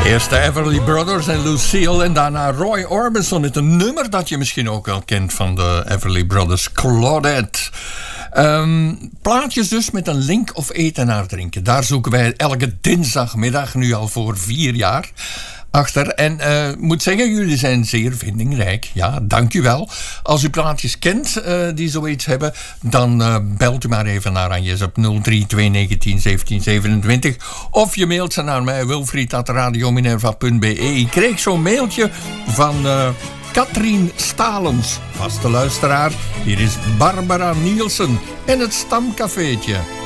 Eerst de Everly Brothers en Lucille en daarna Roy Orbison met een nummer dat je misschien ook wel kent van de Everly Brothers, Claudette. Plaatjes dus met een link of eten naar drinken. Daar zoeken wij elke dinsdagmiddag nu al voor 4 jaar achter. En moet zeggen, jullie zijn zeer vindingrijk. Ja, dank u wel. Als u plaatjes kent die zoiets hebben, dan belt u maar even naar Agnes op 03 219 1727. Of je mailt ze naar mij, wilfried@radiominerva.be. Ik kreeg zo'n mailtje van Katrien Stalens, vaste luisteraar. Hier is Barbara Nielsen en het Stamcafeetje.